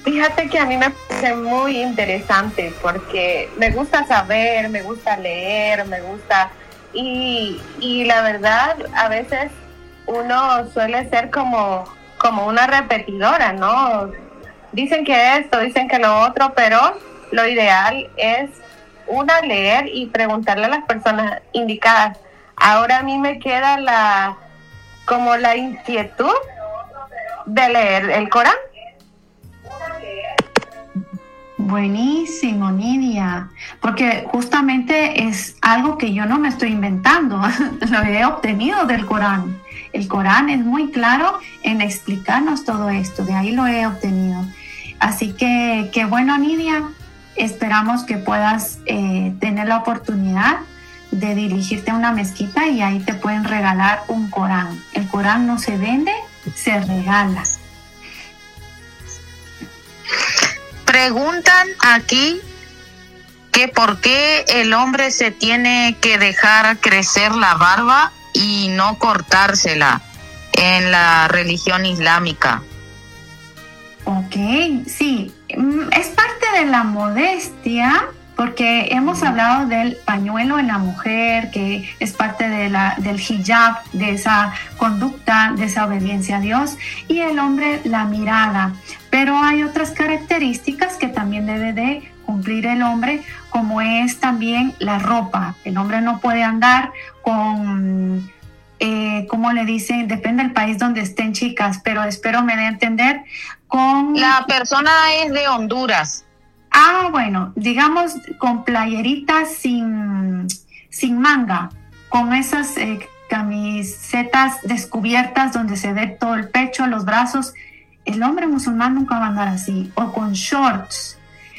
Fíjate que a mí me parece muy interesante porque me gusta saber, me gusta leer, me gusta... Y la verdad, a veces uno suele ser como una repetidora, ¿no? Dicen que esto, dicen que lo otro, pero lo ideal es leer y preguntarle a las personas indicadas. Ahora a mí me queda como la inquietud de leer el Corán. Buenísimo, Nidia, porque justamente es algo que yo no me estoy inventando, lo he obtenido del Corán. El Corán es muy claro en explicarnos todo esto, de ahí lo he obtenido. Así que qué bueno, Nidia, esperamos que puedas tener la oportunidad de dirigirte a una mezquita y ahí te pueden regalar un Corán. El Corán no se vende, se regala. Preguntan aquí que por qué el hombre se tiene que dejar crecer la barba y no cortársela en la religión islámica. Ok, sí, es parte de la modestia, porque hemos hablado del pañuelo en la mujer, que es parte del hijab, de esa conducta, de esa obediencia a Dios, y el hombre la mirada. Pero hay otras características que también debe de cumplir el hombre, como es también la ropa. El hombre no puede andar con, ¿cómo le dicen? Depende del país donde estén, chicas, pero espero me dé a entender, con... La persona es de Honduras. Ah, bueno, digamos con playeritas sin manga, con esas camisetas descubiertas donde se ve todo el pecho, los brazos. El hombre musulmán nunca va a andar así, o con shorts.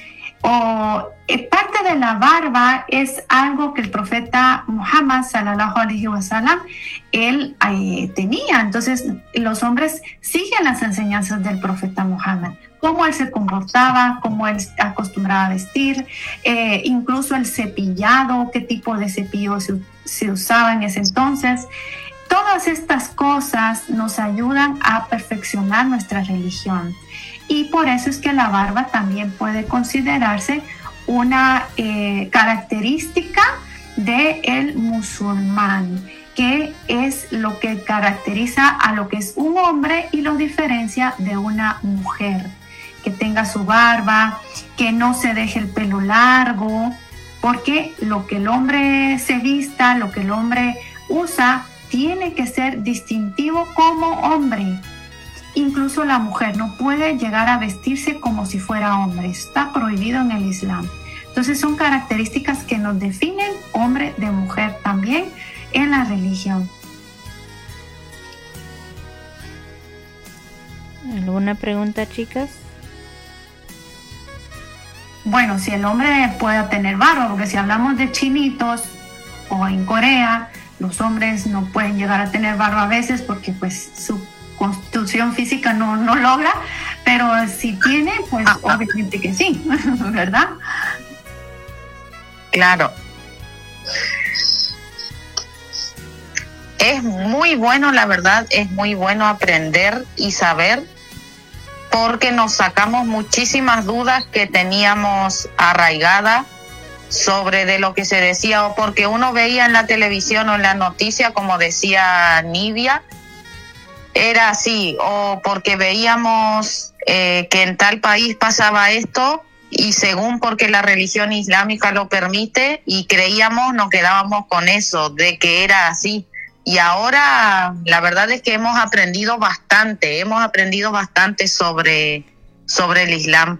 O parte de la barba es algo que el profeta Muhammad sallallahu alaihi wasallam él tenía. Entonces los hombres siguen las enseñanzas del profeta Muhammad, cómo él se comportaba, cómo él acostumbraba a vestir, incluso el cepillado, qué tipo de cepillo se usaba en ese entonces. Todas estas cosas nos ayudan a perfeccionar nuestra religión, y por eso es que la barba también puede considerarse una característica del musulmán, que es lo que caracteriza a lo que es un hombre y lo diferencia de una mujer. Que tenga su barba, que no se deje el pelo largo, porque lo que el hombre se vista, lo que el hombre usa, tiene que ser distintivo como hombre. Incluso la mujer no puede llegar a vestirse como si fuera hombre. Está prohibido en el Islam. Entonces son características que nos definen hombre de mujer también en la religión. ¿Alguna pregunta, chicas? Bueno, si el hombre puede tener barba, porque si hablamos de chinitos o en Corea, los hombres no pueden llegar a tener barba a veces porque pues su constitución física no logra, pero si tiene, pues obviamente que sí, ¿verdad? Claro. Es muy bueno, la verdad, es muy bueno aprender y saber, porque nos sacamos muchísimas dudas que teníamos arraigadas sobre de lo que se decía, o porque uno veía en la televisión o en la noticia, como decía Nidia, era así, o porque veíamos que en tal país pasaba esto, y según porque la religión islámica lo permite, y creíamos, nos quedábamos con eso, de que era así. Y ahora la verdad es que hemos aprendido bastante sobre el Islam.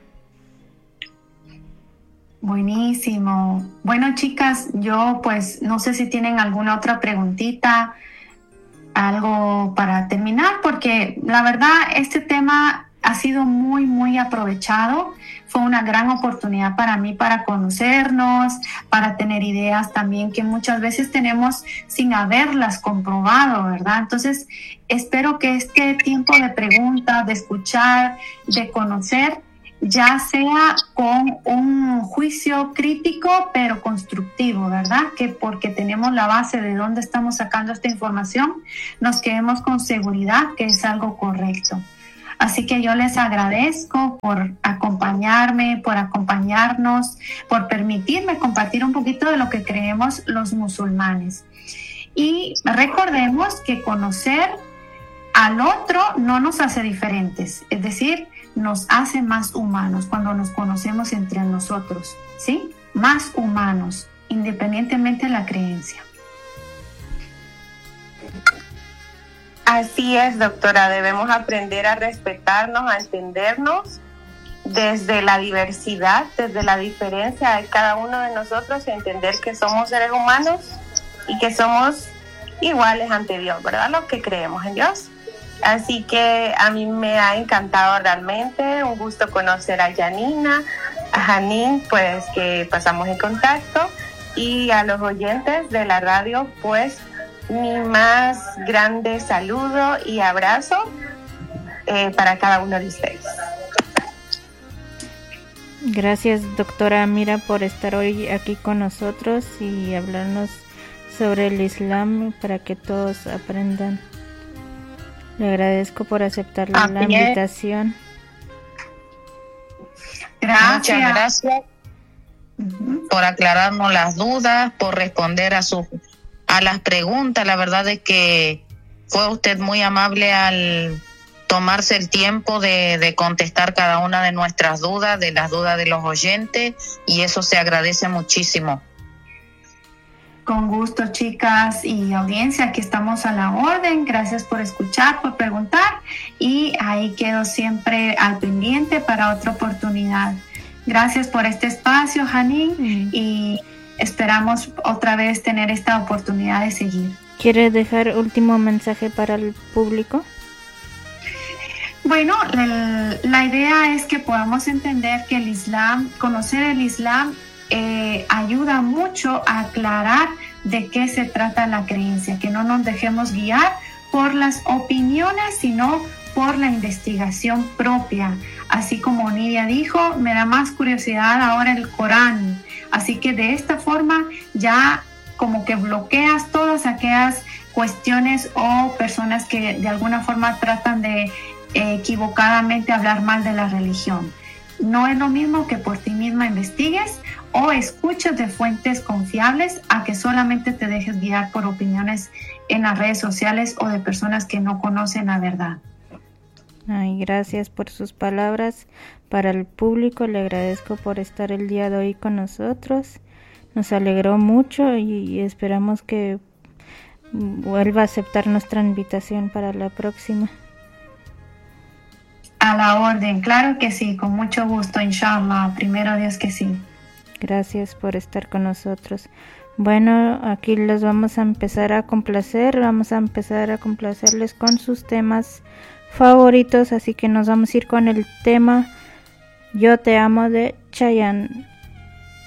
Buenísimo. Bueno, chicas, yo pues no sé si tienen alguna otra preguntita, algo para terminar, porque la verdad este tema ha sido muy, muy aprovechado. Fue una gran oportunidad para mí para conocernos, para tener ideas también que muchas veces tenemos sin haberlas comprobado, ¿verdad? Entonces, espero que este tiempo de preguntas, de escuchar, de conocer, ya sea con un juicio crítico, pero constructivo, ¿verdad? Que porque tenemos la base de dónde estamos sacando esta información, nos quedemos con seguridad que es algo correcto. Así que yo les agradezco por acompañarme, por acompañarnos, por permitirme compartir un poquito de lo que creemos los musulmanes. Y recordemos que conocer al otro no nos hace diferentes, es decir, nos hace más humanos cuando nos conocemos entre nosotros, ¿sí? Más humanos, independientemente de la creencia. Así es, doctora, debemos aprender a respetarnos, a entendernos desde la diversidad, desde la diferencia de cada uno de nosotros, y entender que somos seres humanos y que somos iguales ante Dios, ¿verdad? Los que creemos en Dios. Así que a mí me ha encantado realmente, un gusto conocer a Janina, a Janine, pues que pasamos en contacto, y a los oyentes de la radio, pues mi más grande saludo y abrazo para cada uno de ustedes. Gracias, doctora Amira, por estar hoy aquí con nosotros y hablarnos sobre el Islam para que todos aprendan. Le agradezco por aceptar la invitación. Gracias. Muchas gracias por aclararnos las dudas, por responder a las preguntas. La verdad es que fue usted muy amable al tomarse el tiempo de contestar cada una de nuestras dudas, de las dudas de los oyentes, y eso se agradece muchísimo. Con gusto, chicas y audiencia, aquí estamos a la orden. Gracias por escuchar, por preguntar, y ahí quedo siempre al pendiente para otra oportunidad. Gracias por este espacio, Janine, y esperamos otra vez tener esta oportunidad de seguir. ¿Quiere dejar último mensaje para el público? Bueno, la idea es que podamos entender que el Islam, conocer el Islam, ayuda mucho a aclarar de qué se trata la creencia, que no nos dejemos guiar por las opiniones, sino por la investigación propia. Así como Nidia dijo, me da más curiosidad ahora el Corán. Así que de esta forma ya como que bloqueas todas aquellas cuestiones o personas que de alguna forma tratan de equivocadamente hablar mal de la religión. No es lo mismo que por ti misma investigues o escuches de fuentes confiables a que solamente te dejes guiar por opiniones en las redes sociales o de personas que no conocen la verdad. Ay, gracias por sus palabras. Para el público le agradezco por estar el día de hoy con nosotros. Nos alegró mucho y esperamos que vuelva a aceptar nuestra invitación para la próxima. A la orden, claro que sí, con mucho gusto, inshallah, primero Dios que sí. Gracias por estar con nosotros. Bueno, aquí los vamos a empezar a complacerles con sus temas favoritos, así que nos vamos a ir con el tema Yo te amo de Chayanne.